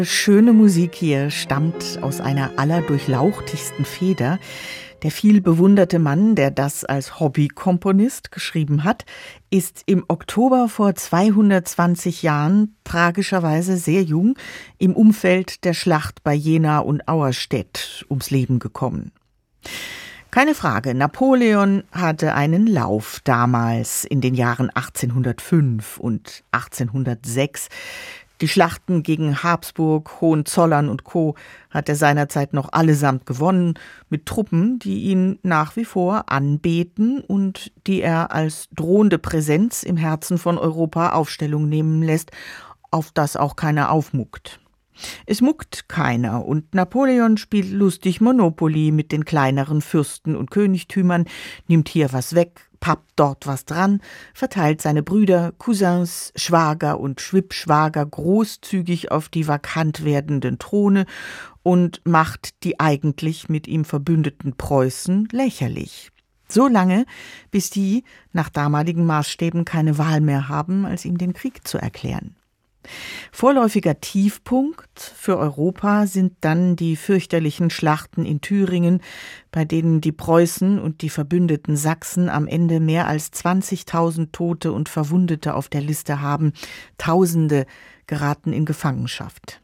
Schöne Musik hier stammt aus einer allerdurchlauchtigsten Feder. Der viel bewunderte Mann, der das als Hobbykomponist geschrieben hat, ist im Oktober vor 220 Jahren, tragischerweise sehr jung, im Umfeld der Schlacht bei Jena und Auerstedt ums Leben gekommen. Keine Frage, Napoleon hatte einen Lauf damals in den Jahren 1805 und 1806. Die Schlachten gegen Habsburg, Hohenzollern und Co. hat er seinerzeit noch allesamt gewonnen, mit Truppen, die ihn nach wie vor anbeten und die er als drohende Präsenz im Herzen von Europa Aufstellung nehmen lässt, auf das auch keiner aufmuckt. Es muckt keiner und Napoleon spielt lustig Monopoly mit den kleineren Fürsten und Königtümern, nimmt hier was weg, pappt dort was dran, verteilt seine Brüder, Cousins, Schwager und Schwippschwager großzügig auf die vakant werdenden Throne und macht die eigentlich mit ihm verbündeten Preußen lächerlich. So lange, bis die nach damaligen Maßstäben keine Wahl mehr haben, als ihm den Krieg zu erklären. Vorläufiger Tiefpunkt für Europa sind dann die fürchterlichen Schlachten in Thüringen, bei denen die Preußen und die verbündeten Sachsen am Ende mehr als 20.000 Tote und Verwundete auf der Liste haben. Tausende geraten in Gefangenschaft.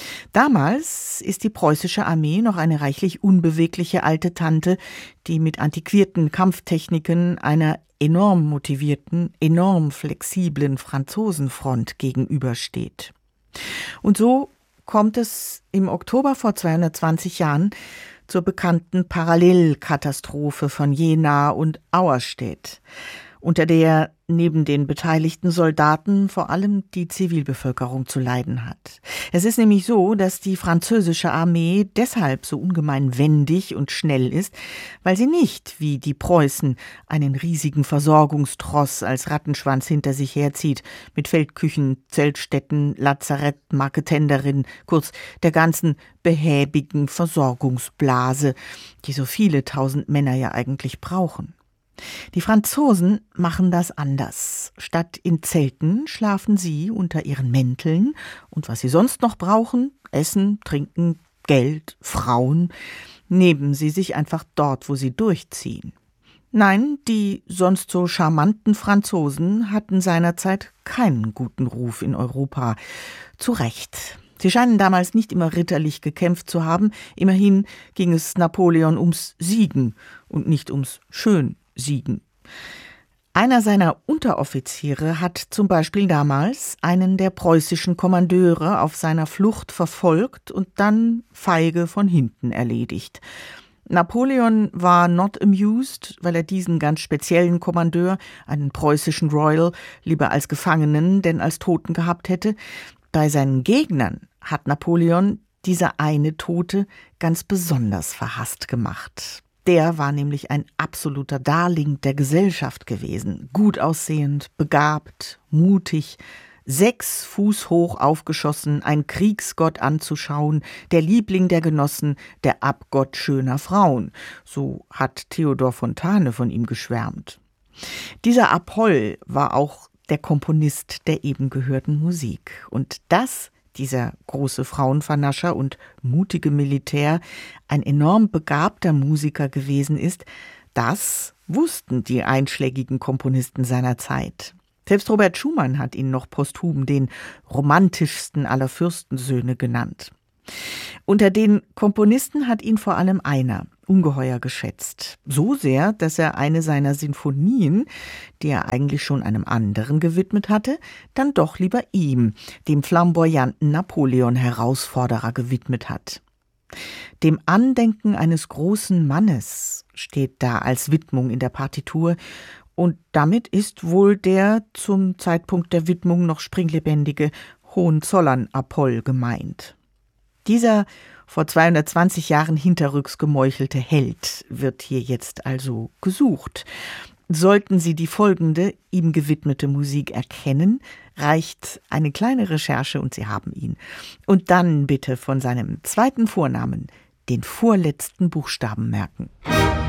Damals ist die preußische Armee noch eine reichlich unbewegliche alte Tante, die mit antiquierten Kampftechniken einer enorm motivierten, enorm flexiblen Franzosenfront gegenübersteht. Und so kommt es im Oktober vor 220 Jahren zur bekannten Parallelkatastrophe von Jena und Auerstedt, unter der neben den beteiligten Soldaten vor allem die Zivilbevölkerung zu leiden hat. Es ist nämlich so, dass die französische Armee deshalb so ungemein wendig und schnell ist, weil sie nicht, wie die Preußen, einen riesigen Versorgungstross als Rattenschwanz hinter sich herzieht, mit Feldküchen, Zeltstätten, Lazarett, Marketenderin, kurz der ganzen behäbigen Versorgungsblase, die so viele tausend Männer ja eigentlich brauchen. Die Franzosen machen das anders. Statt in Zelten schlafen sie unter ihren Mänteln und was sie sonst noch brauchen, Essen, Trinken, Geld, Frauen, nehmen sie sich einfach dort, wo sie durchziehen. Nein, die sonst so charmanten Franzosen hatten seinerzeit keinen guten Ruf in Europa. Zu Recht. Sie scheinen damals nicht immer ritterlich gekämpft zu haben. Immerhin ging es Napoleon ums Siegen und nicht ums Schönsiegen. Einer seiner Unteroffiziere hat zum Beispiel damals einen der preußischen Kommandeure auf seiner Flucht verfolgt und dann feige von hinten erledigt. Napoleon war not amused, weil er diesen ganz speziellen Kommandeur, einen preußischen Royal, lieber als Gefangenen denn als Toten gehabt hätte. Bei seinen Gegnern hat Napoleon diese eine Tote ganz besonders verhasst gemacht. Der war nämlich ein absoluter Darling der Gesellschaft gewesen. Gut aussehend, begabt, mutig, 6 Fuß hoch aufgeschossen, ein Kriegsgott anzuschauen, der Liebling der Genossen, der Abgott schöner Frauen. So hat Theodor Fontane von ihm geschwärmt. Dieser Apoll war auch der Komponist der eben gehörten Musik. Und dass dieser große Frauenvernascher und mutige Militär ein enorm begabter Musiker gewesen ist, das wussten die einschlägigen Komponisten seiner Zeit. Selbst Robert Schumann hat ihn noch posthum den romantischsten aller Fürstensöhne genannt. Unter den Komponisten hat ihn vor allem einer ungeheuer geschätzt. So sehr, dass er eine seiner Sinfonien, die er eigentlich schon einem anderen gewidmet hatte, dann doch lieber ihm, dem flamboyanten Napoleon-Herausforderer, gewidmet hat. Dem Andenken eines großen Mannes steht da als Widmung in der Partitur und damit ist wohl der zum Zeitpunkt der Widmung noch springlebendige Hohenzollern-Apoll gemeint. Dieser vor 220 Jahren hinterrücks gemeuchelte Held wird hier jetzt also gesucht. Sollten Sie die folgende ihm gewidmete Musik erkennen, reicht eine kleine Recherche und Sie haben ihn. Und dann bitte von seinem zweiten Vornamen den vorletzten Buchstaben merken.